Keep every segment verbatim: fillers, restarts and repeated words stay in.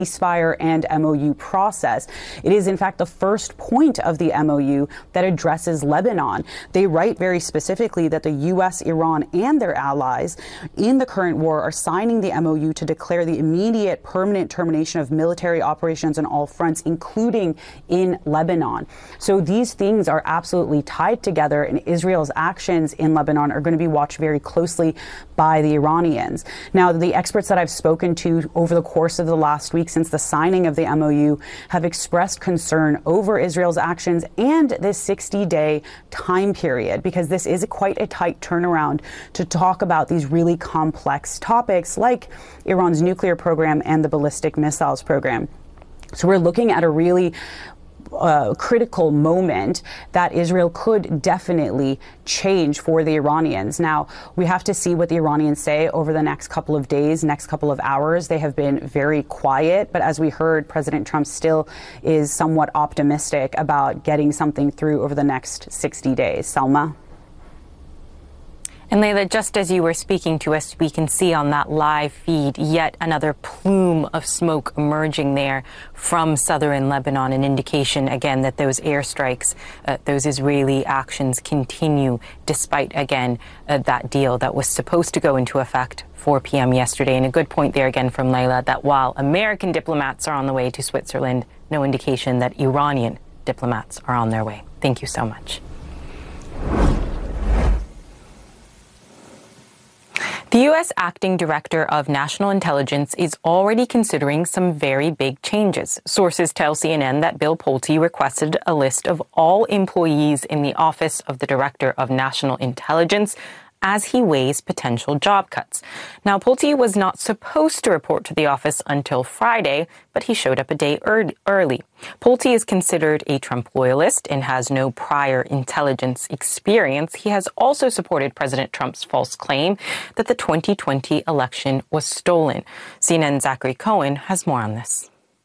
ceasefire and M O U process. It is, in fact, the first point of the M O U that addresses Lebanon. They write very specifically that the U S, Iran, and their allies in the current war are signing the M O U to declare the immediate permanent termination of military operations on all fronts, including in Lebanon. So these things are absolutely tied together, and Israel's actions in Lebanon are going to be watched very closely by the Iranians. Now, the experts that I've spoken to over the course of the last week since the signing of the M O U have expressed concern over Israel's actions and this sixty-day time period, because this is quite a tight turnaround to talk about these really complex topics like Iran's nuclear program and the ballistic missiles program. So we're looking at a really Uh, critical moment that Israel could definitely change for the Iranians. Now, we have to see what the Iranians say over the next couple of days, next couple of hours. They have been very quiet, but as we heard, President Trump still is somewhat optimistic about getting something through over the next sixty days. Salma? And Layla, just as you were speaking to us, we can see on that live feed yet another plume of smoke emerging there from southern Lebanon, an indication, again, that those airstrikes, uh, those Israeli actions continue despite, again, uh, that deal that was supposed to go into effect four p m yesterday. And a good point there again from Layla that while American diplomats are on the way to Switzerland, no indication that Iranian diplomats are on their way. Thank you so much. The U S Acting Director of National Intelligence is already considering some very big changes. Sources tell C N N that Bill Pulte requested a list of all employees in the Office of the Director of National Intelligence as he weighs potential job cuts. Now, Pulte was not supposed to report to the office until Friday, but he showed up a day early. Pulte is considered a Trump loyalist and has no prior intelligence experience. He has also supported President Trump's false claim that the twenty twenty election was stolen. C N N's Zachary Cohen has more on this.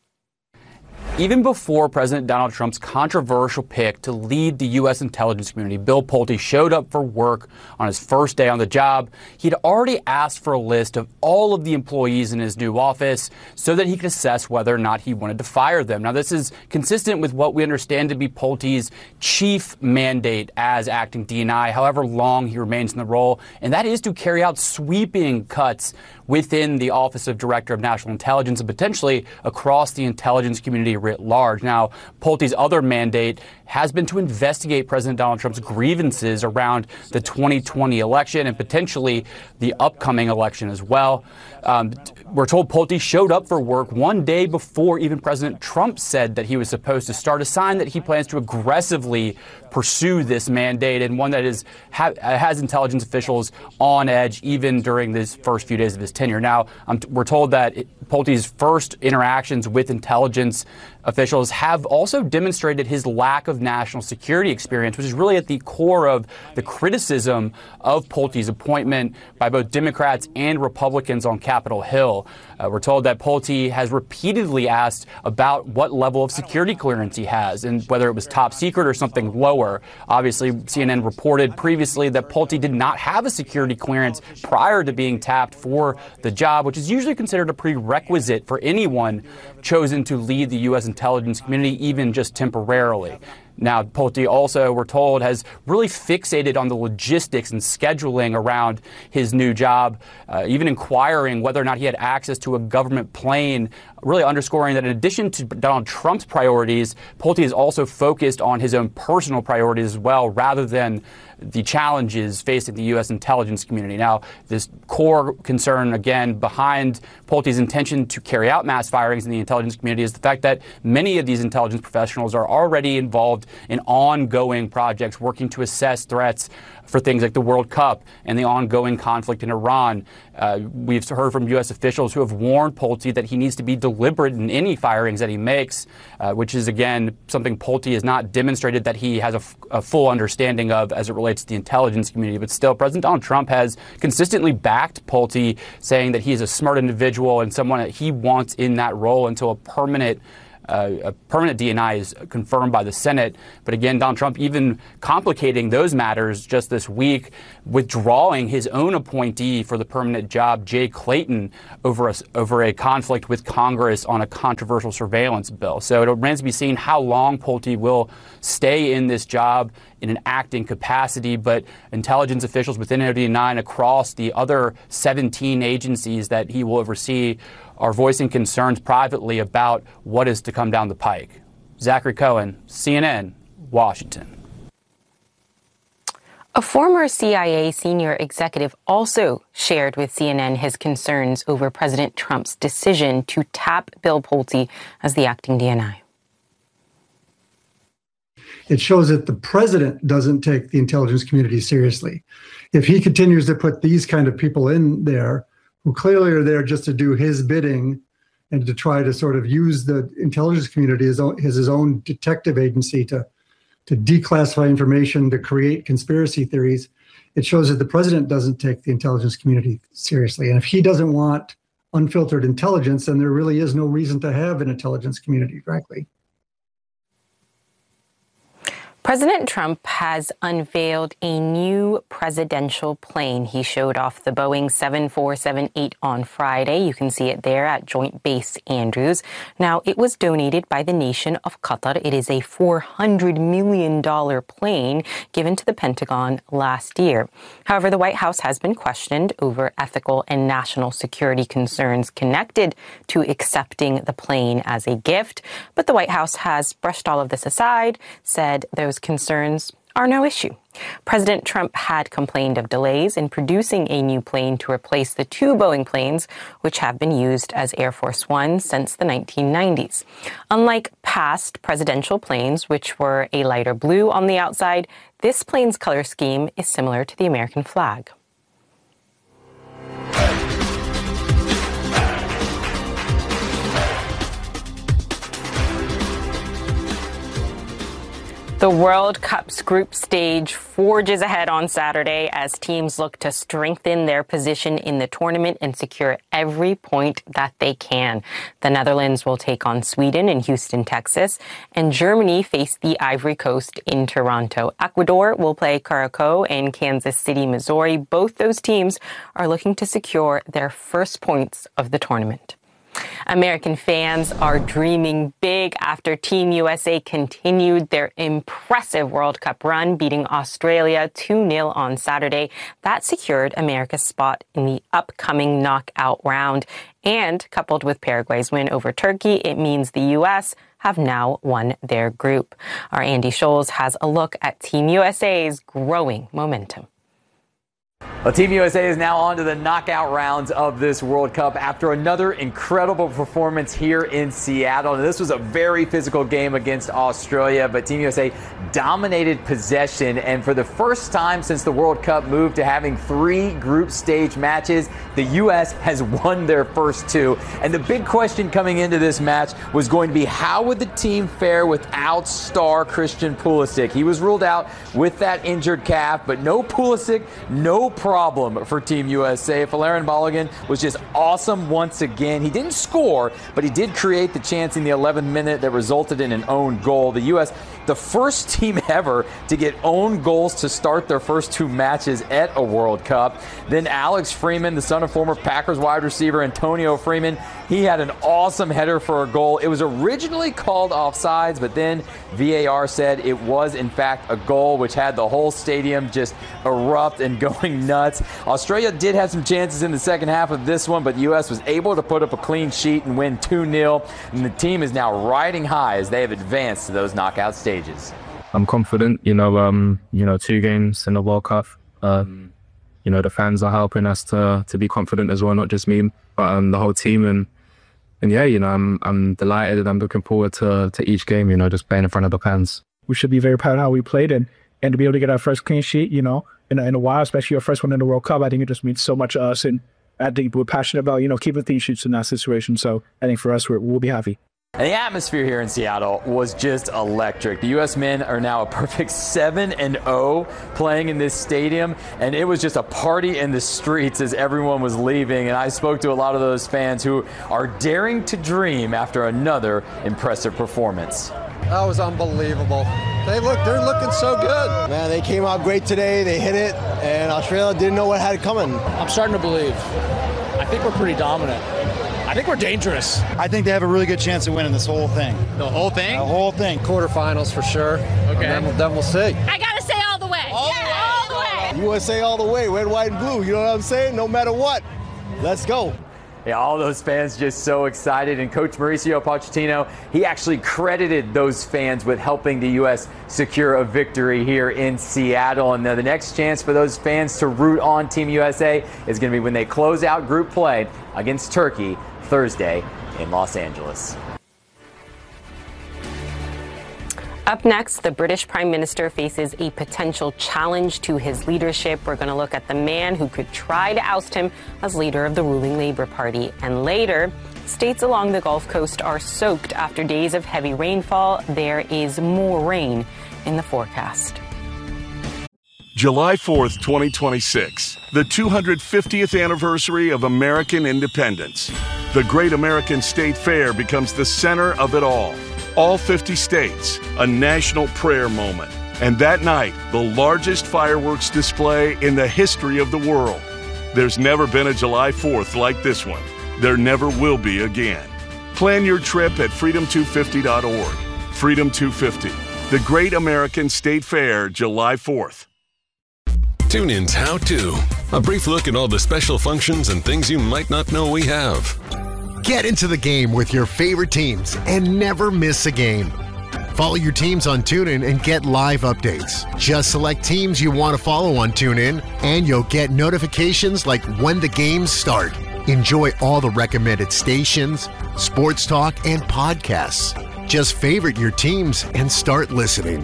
Even before President Donald Trump's controversial pick to lead the U S intelligence community, Bill Pulte showed up for work on his first day on the job. He'd already asked for a list of all of the employees in his new office so that he could assess whether or not he wanted to fire them. Now, this is consistent with what we understand to be Pulte's chief mandate as acting D N I, however long he remains in the role, and that is to carry out sweeping cuts within the Office of Director of National Intelligence and potentially across the intelligence community writ large. Now, Pulte's other mandate has been to investigate President Donald Trump's grievances around the twenty twenty election and potentially the upcoming election as well. Um, we're told Pulte showed up for work one day before even President Trump said that he was supposed to start, a sign that he plans to aggressively pursue this mandate, and one that is ha has intelligence officials on edge even during these first few days of his tenure. Now, um, we're told that it, Pulte's first interactions with intelligence officials have also demonstrated his lack of national security experience, which is really at the core of the criticism of Pulte's appointment by both Democrats and Republicans on Capitol Hill. Uh, we're told that Pulte has repeatedly asked about what level of security clearance he has and whether it was top secret or something lower. Obviously, C N N reported previously that Pulte did not have a security clearance prior to being tapped for the job, which is usually considered a prerequisite for anyone chosen to lead the U S intelligence community, even just temporarily. Now, Pulte also, we're told, has really fixated on the logistics and scheduling around his new job, uh, even inquiring whether or not he had access to a government plane, really underscoring that in addition to Donald Trump's priorities, Pulte is also focused on his own personal priorities as well, rather than the challenges facing the U S intelligence community. Now, this core concern, again, behind Pulte's intention to carry out mass firings in the intelligence community is the fact that many of these intelligence professionals are already involved in ongoing projects working to assess threats for things like the World Cup and the ongoing conflict in Iran. Uh, we've heard from U S officials who have warned Pulte that he needs to be deliberate in any firings that he makes, uh, which is, again, something Pulte has not demonstrated that he has a, f a full understanding of as it relates to the intelligence community. But still, President Donald Trump has consistently backed Pulte, saying that he is a smart individual and someone that he wants in that role until a permanent Uh, a permanent D N I is confirmed by the Senate. But again, Donald Trump even complicating those matters just this week, withdrawing his own appointee for the permanent job, Jay Clayton, over a, over a conflict with Congress on a controversial surveillance bill. So it remains to be seen how long Pulte will stay in this job in an acting capacity, but intelligence officials within O D nine across the other seventeen agencies that he will oversee are voicing concerns privately about what is to come down the pike. Zachary Cohen, C N N, Washington. A former C I A senior executive also shared with C N N his concerns over President Trump's decision to tap Bill Pulte as the acting D N I. It shows that the president doesn't take the intelligence community seriously. If he continues to put these kind of people in there, who clearly are there just to do his bidding and to try to sort of use the intelligence community as, as his own detective agency to, to declassify information, to create conspiracy theories, it shows that the president doesn't take the intelligence community seriously. And if he doesn't want unfiltered intelligence, then there really is no reason to have an intelligence community, frankly. President Trump has unveiled a new presidential plane. He showed off the Boeing seven four seven eight on Friday. You can see it there at Joint Base Andrews. Now, it was donated by the nation of Qatar. It is a four hundred million dollars plane given to the Pentagon last year. However, the White House has been questioned over ethical and national security concerns connected to accepting the plane as a gift. But the White House has brushed all of this aside, said those concerns are no issue. President Trump had complained of delays in producing a new plane to replace the two Boeing planes, which have been used as Air Force One since the nineteen nineties. Unlike past presidential planes, which were a lighter blue on the outside, this plane's color scheme is similar to the American flag. The World Cup's group stage forges ahead on Saturday as teams look to strengthen their position in the tournament and secure every point that they can. The Netherlands will take on Sweden in Houston, Texas, and Germany face the Ivory Coast in Toronto. Ecuador will play Curacao and Kansas City, Missouri. Both those teams are looking to secure their first points of the tournament. American fans are dreaming big after Team U S A continued their impressive World Cup run, beating Australia two nil on Saturday. That secured America's spot in the upcoming knockout round. And coupled with Paraguay's win over Turkey, it means the U S have now won their group. Our Andy Scholes has a look at Team U S A's growing momentum. Well, Team U S A is now on to the knockout rounds of this World Cup after another incredible performance here in Seattle. And this was a very physical game against Australia, but Team U S A dominated possession. And for the first time since the World Cup moved to having three group stage matches, the U S has won their first two. And the big question coming into this match was going to be, how would the team fare without star Christian Pulisic? He was ruled out with that injured calf, but no Pulisic, no problem for Team U S A. Folarin Balogun was just awesome once again. He didn't score, but he did create the chance in the eleventh minute that resulted in an own goal. The U S, the first team ever to get own goals to start their first two matches at a World Cup. Then Alex Freeman, the son of former Packers wide receiver Antonio Freeman, he had an awesome header for a goal. It was originally called offsides, but then V A R said it was in fact a goal, which had the whole stadium just erupt and going nuts. Australia did have some chances in the second half of this one, but the U S was able to put up a clean sheet and win two nil. And the team is now riding high as they have advanced to those knockout stages. I'm confident, you know, um, you know, two games in the World Cup. Um, you know, the fans are helping us to to be confident as well, not just me, but um, the whole team. And and yeah, you know, I'm I'm delighted and I'm looking forward to to each game. You know, just playing in front of the fans. We should be very proud of how we played, and and to be able to get our first clean sheet, you know, in a, in a while, especially our first one in the World Cup. I think it just means so much to us, and I think we're passionate about, you know, keeping clean sheets in that situation. So I think for us, we're, we'll be happy. And the atmosphere here in Seattle was just electric. The U S men are now a perfect seven and oh playing in this stadium, and it was just a party in the streets as everyone was leaving. And I spoke to a lot of those fans who are daring to dream after another impressive performance. That was unbelievable. They look, they're looking so good. Man, they came out great today. They hit it, and Australia didn't know what had coming. I'm starting to believe. I think we're pretty dominant. I think we're dangerous. I think they have a really good chance of winning this whole thing. The whole thing? The whole thing. Quarterfinals for sure. Okay. Then we'll, then we'll see. I gotta say all the way. All yeah, the way. all the way. U S A all the way, red, white, and blue. You know what I'm saying? No matter what. Let's go. Yeah, all those fans just so excited. And Coach Mauricio Pochettino, he actually credited those fans with helping the U S secure a victory here in Seattle. And the next chance for those fans to root on Team U S A is going to be when they close out group play against Turkey Thursday in Los Angeles. Up next, the British Prime Minister faces a potential challenge to his leadership. We're going to look at the man who could try to oust him as leader of the ruling Labour Party. And later, states along the Gulf Coast are soaked after days of heavy rainfall. There is more rain in the forecast. July fourth, twenty twenty-six, the two hundred fiftieth anniversary of American independence. The Great American State Fair becomes the center of it all. All fifty states, a national prayer moment. And that night, the largest fireworks display in the history of the world. There's never been a July fourth like this one. There never will be again. Plan your trip at freedom two fifty dot org. Freedom two fifty, the Great American State Fair, July fourth. TuneIn's How To. A brief look at all the special functions and things you might not know we have. Get into the game with your favorite teams and never miss a game. Follow your teams on TuneIn and get live updates. Just select teams you want to follow on TuneIn, and you'll get notifications like when the games start. Enjoy all the recommended stations, sports talk, and podcasts. Just favorite your teams and start listening.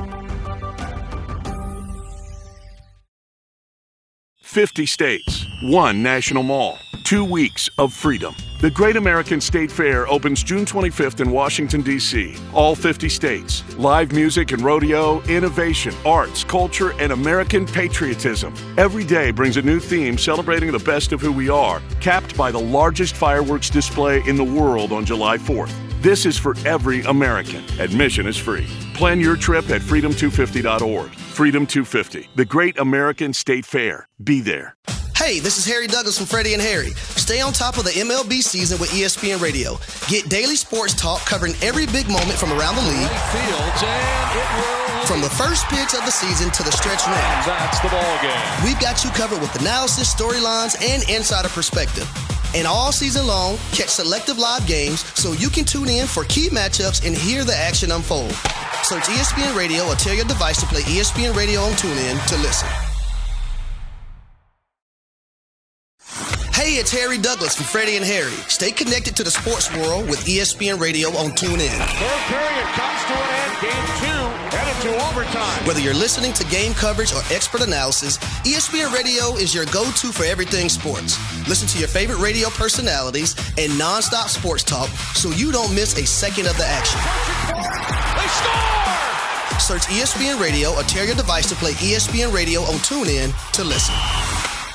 fifty states, one national mall, two weeks of freedom. The Great American State Fair opens June twenty-fifth in Washington, D C All fifty states. Live music and rodeo, innovation, arts, culture, and American patriotism. Every day brings a new theme celebrating the best of who we are, capped by the largest fireworks display in the world on July fourth. This is for every American. Admission is free. Plan your trip at freedom two fifty dot org. Freedom two fifty, the Great American State Fair. Be there. Hey, this is Harry Douglas from Freddie and Harry. Stay on top of the M L B season with E S P N Radio. Get daily sports talk covering every big moment from around the league. Fields, and it will. From the first pitch of the season to the stretch run. That's the ball game. We've got you covered with analysis, storylines, and insider perspective. And all season long, catch selective live games so you can tune in for key matchups and hear the action unfold. Search E S P N Radio or tell your device to play E S P N Radio on TuneIn to listen. Hey, it's Harry Douglas from Freddie and Harry. Stay connected to the sports world with E S P N Radio on TuneIn. Third period comes to an end. Game two headed to overtime. Whether you're listening to game coverage or expert analysis, E S P N Radio is your go-to for everything sports. Listen to your favorite radio personalities and nonstop sports talk so you don't miss a second of the action. They score! Search E S P N Radio or tell your device to play E S P N Radio on TuneIn to listen.